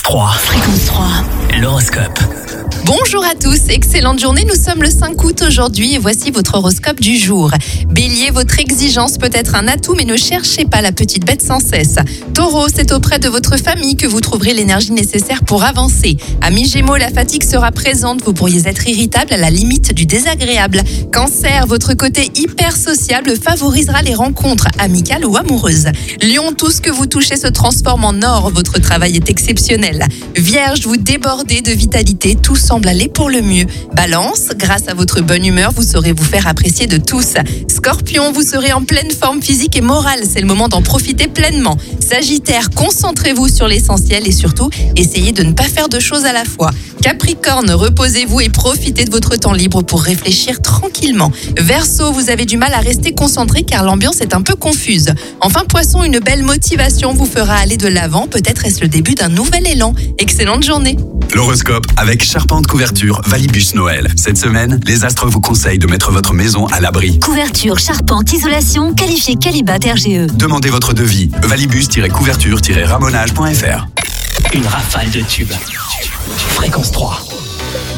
3. Fréquence 3. L'horoscope. Bonjour à tous, excellente journée, nous sommes le 5 août aujourd'hui et voici votre horoscope du jour. Bélier, votre exigence peut être un atout mais ne cherchez pas la petite bête sans cesse. Taureau, c'est auprès de votre famille que vous trouverez l'énergie nécessaire pour avancer. Amis Gémeaux, la fatigue sera présente, vous pourriez être irritable à la limite du désagréable. Cancer, votre côté hyper sociable favorisera les rencontres amicales ou amoureuses. Lion, tout ce que vous touchez se transforme en or, votre travail est exceptionnel. Vierge, vous débordez de vitalité, tout semble aller pour le mieux. Balance, grâce à votre bonne humeur, vous saurez vous faire apprécier de tous. Scorpion, vous serez en pleine forme physique et morale, c'est le moment d'en profiter pleinement. Sagittaire, concentrez-vous sur l'essentiel et surtout, essayez de ne pas faire deux choses à la fois. Capricorne, reposez-vous et profitez de votre temps libre pour réfléchir tranquillement. Verseau, vous avez du mal à rester concentré car l'ambiance est un peu confuse. Enfin Poisson, une belle motivation vous fera aller de l'avant, peut-être est-ce le début d'un nouvel élan. Excellente journée. L'horoscope avec Charpente Couverture Valibus Noël. Cette semaine, les astres vous conseillent de mettre votre maison à l'abri. Couverture, charpente, isolation, qualifié Qualibat RGE. Demandez votre devis. Valibus-couverture-ramonage.fr. Une rafale de tubes. Fréquence 3.